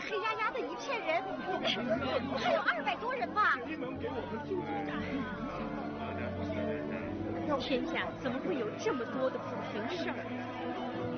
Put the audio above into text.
黑压压的一片人，还有200多人吧。 天下怎么会有这么多的不平事儿？